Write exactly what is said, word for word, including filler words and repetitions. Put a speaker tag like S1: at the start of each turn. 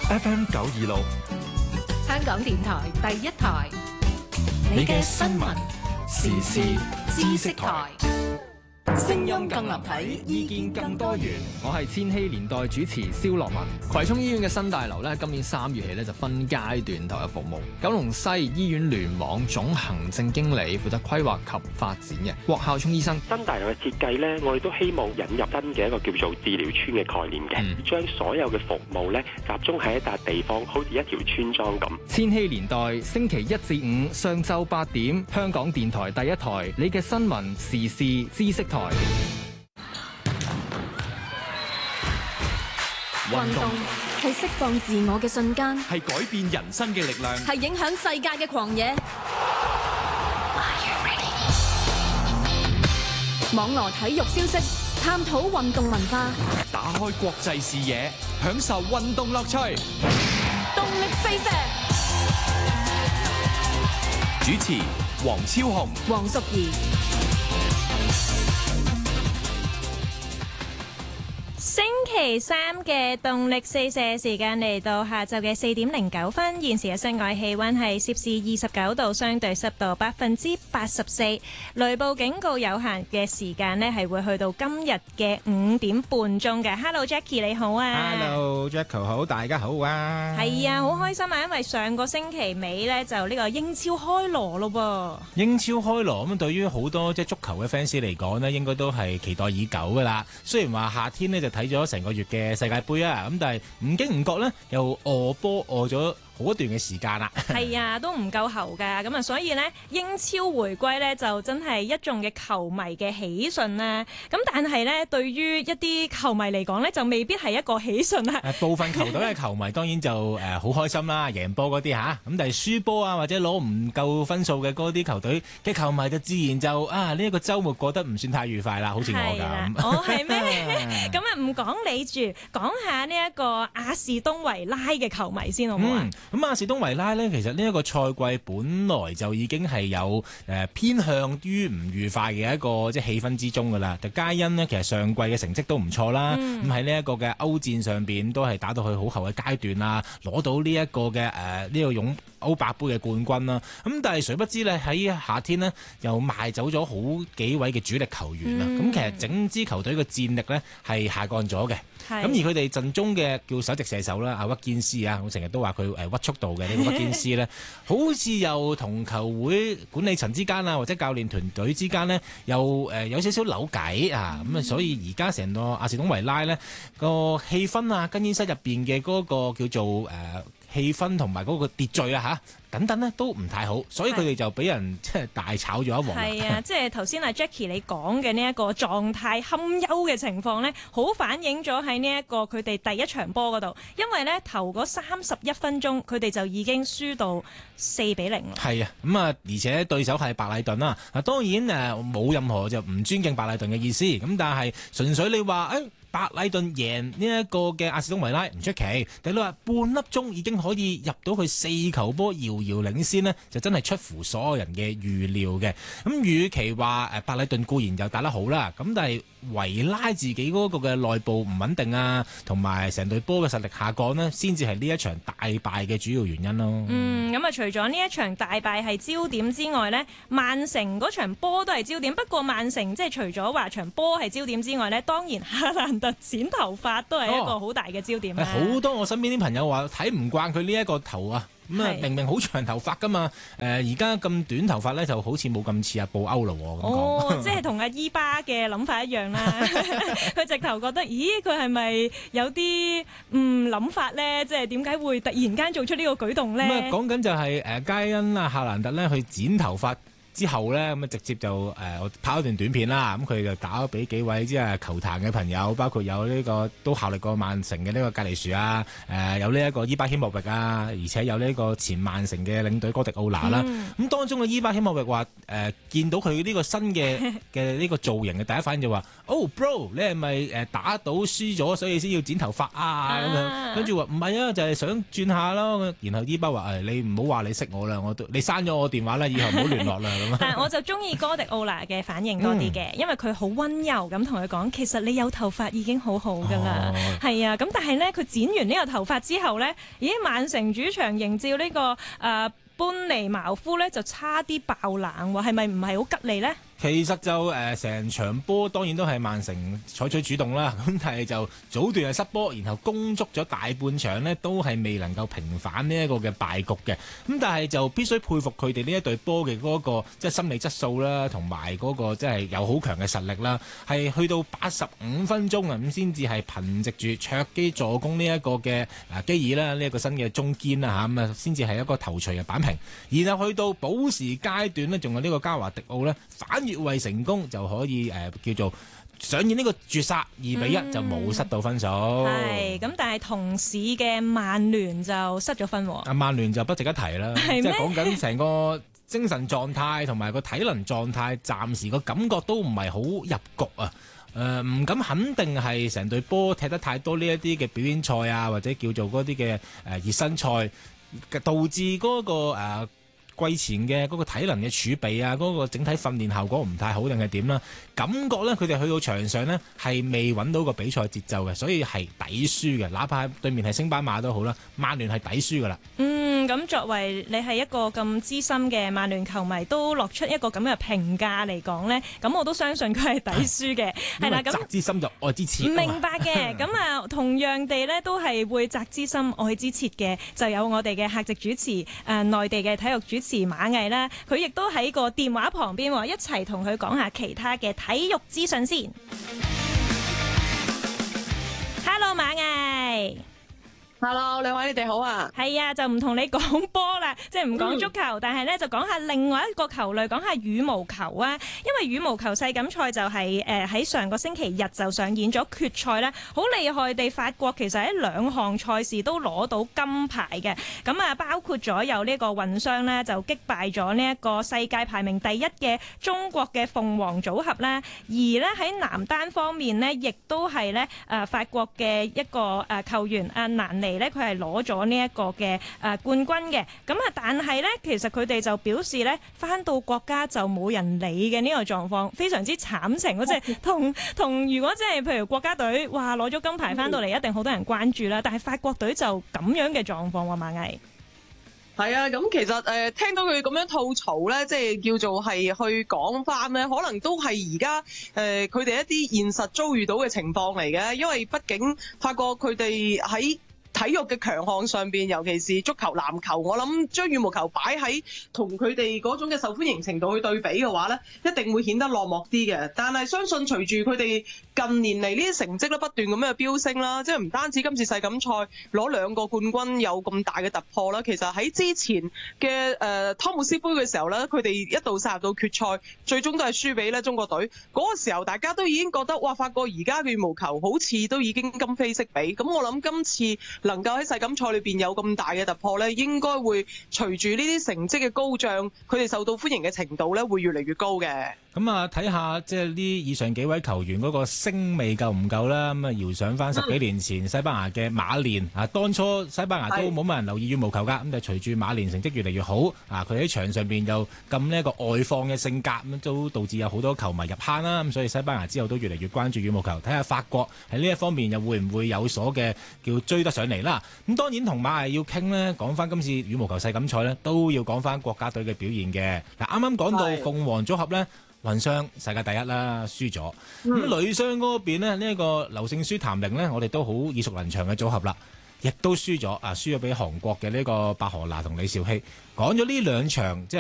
S1: F M 九二六，
S2: 香港電台第一台，你嘅新聞時事知識台。
S3: 聲音更立體，意見更多元。
S4: 我係千禧年代主持蕭樂文。葵涌醫院嘅新大樓咧，今年三月起咧就分階段投入服務。九龍西醫院聯網總行政經理負責規劃及發展嘅郭孝聰醫生。
S5: 新大樓嘅設計咧，我哋都希望引入新嘅一個叫做治療村嘅概念嘅，嗯、將所有嘅服務咧集中喺一笪地方，好似一條村莊咁。
S4: 千禧年代星期一至五上晝八點，香港電台第一台，你嘅新聞時事知識台。
S6: 運動係釋放自我嘅瞬間，
S3: 係改變人生嘅力量，
S6: 係影響世界嘅狂野。網羅體育消息，探討運動文化，
S3: 打開國際視野，享受運動樂趣。
S6: 動力四射。
S3: 主持黃超雄、
S6: 黃淑儀。
S7: 星期三嘅動力四射時間嚟到下晝嘅四點零九分，現時嘅室外氣溫係攝氏二十九度，相對濕度百分之八十四。雷暴警告有限嘅時間呢係會去到今日嘅五點半鐘嘅。Hello Jackie 你好啊
S8: Hello Jackie 好，大家好啊。
S7: 係啊，好開心啊，因為上個星期尾呢，就呢個英超開鑼咯噃。
S8: 英超開鑼咁，對於好多即係足球嘅 fans 嚟講呢，應該都係期待已久噶啦。雖然話夏天呢，就睇咗成個月嘅世界盃啊，咁但係唔經唔覺咧，又餓波餓咗好一段嘅時間啦。
S7: 係啊，都唔夠喉㗎，咁啊，所以呢，英超回歸呢，就真係一眾嘅球迷嘅喜訊啦。咁但係呢，對於一啲球迷嚟講呢，就未必係一個喜訊啦。
S8: 部分球隊嘅球迷當然就誒好、呃、開心啦，贏波嗰啲吓，咁但係輸波啊或者攞唔夠分數嘅嗰啲球隊嘅球迷就自然就啊呢一、這個週末過得唔算太愉快啦，好似我咁。
S7: 哦，係咩？咁啊唔講你住，講下呢一個阿士東維拉嘅球迷先好唔好啊？
S8: 咁、嗯、阿士東維拉呢，其實呢一個賽季本來就已經係有誒、呃、偏向於唔愉快嘅一個即係氣氛之中噶啦。就皆因呢，其實上季嘅成績都唔錯啦。咁喺呢一個嘅歐戰上邊都係打到去好後嘅階段啦，攞到呢一個嘅誒呢個勇歐霸杯嘅冠軍啦。咁但係誰不知呢，喺夏天呢，又賣走咗好幾位嘅主力球員啦。咁、嗯、其實整支球隊嘅戰力呢，係下降咗嘅。咁而佢哋陣中嘅叫首席射手啦，阿屈堅斯啊，我成日都話佢誒屈速度嘅呢個屈堅斯呢，好似又同球會管理層之間啊，或者教練團隊之間呢，又誒有少少扭計啊，咁啊，所以而家成個阿士東維拉呢個氣氛啊，更衣室入邊嘅嗰個叫做誒。呃氣氛同埋嗰個秩序啊嚇等等呢都唔太好，所以佢哋就俾人即係大炒咗一鑊。
S7: 係啊，即係頭先阿 Jackie 你講嘅呢一個狀態堪憂嘅情況呢，好反映咗喺呢一個佢哋第一場波嗰度，因為呢頭嗰三十一分鐘佢哋就已經輸到四比零。
S8: 係啊，咁啊，而且對手係白禮頓啦。嗱，當然誒冇任何就唔尊敬白禮頓嘅意思，咁但係純粹你話誒。哎白禮頓贏呢一個嘅阿士東維拉唔出奇，但你話半粒鐘已經可以入到去四球波遙遙領先呢，就真係出乎所有人嘅預料嘅。咁與其話誒白禮頓固然就打得好啦，咁但係維拉自己嗰個嘅內部唔穩定啊，同埋成隊波嘅實力下降呢，先至係呢一場大敗嘅主要原因咯。
S7: 嗯，咁啊，除咗呢一場大敗係焦點之外呢，曼城嗰場波都係焦點。不過曼城即係除咗話場波係焦點之外呢，當然哈蘭特剪頭髮都係一個好大嘅焦點。
S8: 好、哦、多我身邊啲朋友話睇唔慣佢呢一個頭啊，咁啊明明好長頭髮噶嘛，誒而家咁短頭髮咧就好似冇咁似阿布歐咯咁講。
S7: 哦，即係同阿伊巴嘅諗法一樣啦。佢直頭覺得，咦佢係咪有啲嗯諗法咧？即係點解會突然間做出呢個舉動咧？
S8: 咁啊講緊就係誒皆因啊夏蘭特咧去剪頭髮之後呢，咁啊直接就誒、呃、拍一段短片啦，咁佢就打咗俾幾位即係球壇嘅朋友，包括有呢、這個都效力過曼城嘅呢個格利殊啊，誒、呃、有呢一個伊巴希莫域啊，而且有呢個前曼城嘅領隊哥迪奧拿啦。咁、嗯、當中嘅伊巴希莫域話誒見到佢呢個新嘅嘅呢個造型嘅第一反應就話：哦、oh, bro， 你係咪誒打到輸咗，所以先要剪頭髮啊？咁樣跟住話唔係啊，就係、是、想轉下咯。然後伊巴話：誒你唔好話你識我啦，我都你刪咗我電話啦，以後唔好聯絡啦咁。
S7: 但係我就中意哥迪奧拿嘅反應多啲嘅，嗯、因為佢好溫柔咁同佢講，其實你有頭髮已經好好㗎啦。係、哦、啊，咁但係呢，佢剪完呢個頭髮之後呢，咦，曼城主場迎召呢、這個誒。呃班尼茅夫咧就差啲爆冷喎，係咪唔係好吉利呢？
S8: 其實就誒成、呃、場波當然都係曼城採取主動啦，咁但係就早段係失波，然後攻足咗大半場呢都係未能夠平反呢一個嘅敗局嘅。咁但係就必須佩服佢哋呢一隊波嘅嗰個即係心理質素啦，同埋嗰個即係有好強嘅實力啦。係去到八十五分鐘啊，咁先至係憑藉住卓基助攻呢一個嘅啊基爾啦，呢、這、一個新嘅中堅啦嚇，咁啊先至係一個頭槌嘅扳平。然後去到補時階段呢，仲有呢個加華迪奧呢，反越位成功就可以誒、呃、叫做上演呢個絕殺，二比一就冇失到分數。
S7: 係咁、嗯，但係同市嘅曼聯就失咗分喎。啊，
S8: 曼聯就不值一提啦，即係講緊成個精神狀態同埋個體能狀態，暫時個感覺都唔係好入局啊。誒、呃、唔敢肯定係成隊波踢得太多呢一啲嘅表演賽啊，或者叫做嗰啲嘅誒熱身賽，導致嗰、嗰個、呃季前嘅嗰個體能嘅儲備啊，嗰、嗰個整體訓練效果唔太好定係點啦？感覺咧，佢哋去到場上呢係未揾到個比賽節奏嘅，所以係抵輸嘅。哪怕對面係升班馬都好啦，曼聯係抵輸噶啦。嗯，
S7: 咁作為你係一個咁資深嘅曼聯球迷，都落出一個咁嘅評價嚟講呢，咁我都相信佢係抵輸嘅。係啦，咁
S8: 責之心就愛之切。
S7: 明白嘅。咁啊，同樣地呢，都係會責之心愛之切嘅，就有我哋嘅客席主持誒、呃、內地嘅體育主持。馬毅啦，佢亦都喺個電話旁邊，一齊同佢講下其他嘅體育資訊先。Hello， 馬毅。
S1: Hello， 兩位你哋好啊！
S7: 係啊，就唔同你講波啦，即係唔講足球，嗯、但係咧就講下另外一個球類，講下羽毛球啊。因為羽毛球世錦賽就係誒喺上個星期日就上演咗決賽咧，好厲害地，法國其實喺兩項賽事都攞到金牌嘅。咁啊，包括咗有呢個混雙咧，就擊敗咗呢一個世界排名第一嘅中國嘅鳳凰組合啦。而咧喺男單方面呢，亦都係咧誒法國嘅一個誒球員阿蘭尼。咧佢係攞咗呢一個嘅誒冠軍嘅，咁啊但係咧其實佢哋就表示咧返到國家就冇人理嘅呢個狀況，非常之慘情。即係同同如果即係譬如國家隊哇攞咗金牌返到嚟，一定好多人關注啦，但係法國隊就咁樣嘅狀況喎，馬毅。
S1: 係啊，咁其實誒、呃、聽到佢咁樣吐槽咧，即係叫做係去講翻咧，可能都係而家誒佢哋一啲現實遭遇到嘅情況嚟嘅，因為畢竟法國佢哋喺體育嘅強項上邊，尤其是足球、籃球，我諗將羽毛球擺喺同佢哋嗰種嘅受歡迎程度去對比嘅話咧，一定會顯得落寞啲嘅。但係相信隨住佢哋近年嚟呢啲成績咧不斷咁樣飆升啦，即係唔單止今次世錦賽攞兩個冠軍有咁大嘅突破啦，其實喺之前嘅誒、呃、湯姆斯杯嘅時候咧，佢哋一度殺入到決賽，最終都係輸俾咧中國隊。嗰、那個時候大家都已經覺得哇，法國而家嘅羽毛球好似都已經今非昔比。咁我諗今次能夠喺世錦賽裏邊有咁大嘅突破咧，應該會隨住呢啲成績嘅高漲，佢哋受到歡迎嘅程度咧會越嚟越高嘅。
S8: 咁啊，睇下即係呢以上幾位球員嗰個聲味夠唔夠啦？咁啊，遙想翻十幾年前西班牙嘅馬連啊，當初西班牙都冇乜人留意羽毛球噶，咁就隨住馬連成績越嚟越好啊，佢喺場上邊又咁呢一個外放嘅性格，咁都導致有好多球迷入坑啦。咁所以西班牙之後都越嚟越關注羽毛球，睇下法國喺呢一方面又會唔會有所嘅叫追得上嚟啦？咁當然同馬係要傾呢，講翻今次羽毛球世錦賽呢，都要講翻國家隊嘅表現嘅。嗱，啱啱講到鳳凰組合呢，混雙世界第一啦，輸咗。咁、嗯、女雙嗰邊呢，呢、這、一個劉聖書譚玲呢，我哋都好耳熟能詳嘅組合啦，亦都輸咗啊，輸咗俾韓國嘅呢個白河娜同李兆禧。講咗呢兩場即係